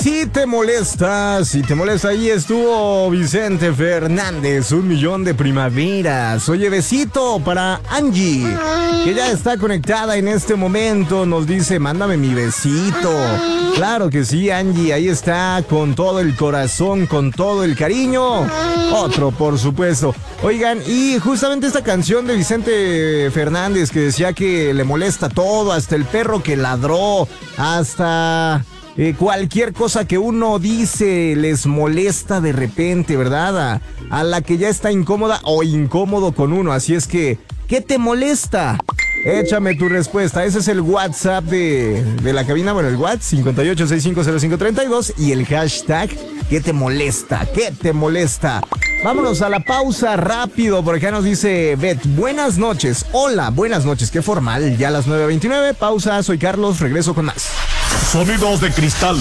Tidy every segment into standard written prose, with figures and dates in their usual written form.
Si te molesta, ahí estuvo Vicente Fernández, 1,000,000 de primaveras. Oye, besito para Angie, que ya está conectada en este momento. Nos dice, mándame mi besito. Claro que sí, Angie, ahí está, con todo el corazón, con todo el cariño. Otro, por supuesto. Oigan, y justamente esta canción de Vicente Fernández que decía que le molesta todo, hasta el perro que ladró, hasta... cualquier cosa que uno dice les molesta de repente, ¿verdad? A la que ya está incómoda o incómodo con uno. Así es que, ¿qué te molesta? Échame tu respuesta. Ese es el WhatsApp de la cabina. Bueno, el WhatsApp 58650532 y el hashtag ¿qué te molesta? ¿Qué te molesta? Vámonos a la pausa rápido. Por acá nos dice Beth, buenas noches. Hola, buenas noches. Qué formal. Ya a las 9:29. Pausa. Soy Carlos. Regreso con más. Sonidos de Cristal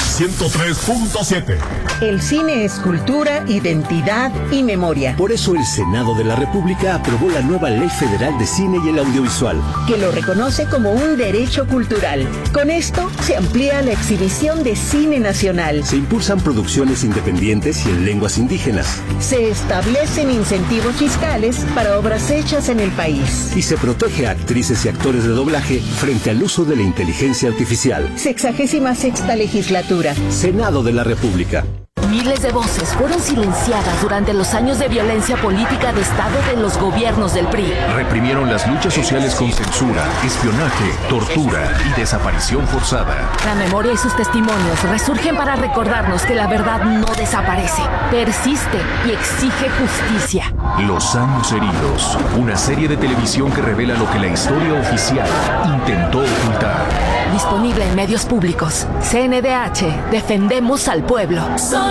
103.7. El cine es cultura, identidad y memoria. Por eso el Senado de la República aprobó la nueva Ley Federal de Cine y el Audiovisual, que lo reconoce como un derecho cultural. Con esto se amplía la exhibición de cine nacional. se impulsan producciones independientes y en lenguas indígenas, Se establecen incentivos fiscales para obras hechas en el país. y se protege a actrices y actores de doblaje frente al uso de la inteligencia artificial. 66ª legislatura. Senado de la República. Miles de voces fueron silenciadas durante los años de violencia política de Estado de los gobiernos del PRI. Reprimieron las luchas sociales con censura, espionaje, tortura y desaparición forzada. La memoria y sus testimonios resurgen para recordarnos que la verdad no desaparece, persiste y exige justicia. Los años heridos, una serie de televisión que revela lo que la historia oficial intentó ocultar. Disponible en medios públicos. CNDH, defendemos al pueblo.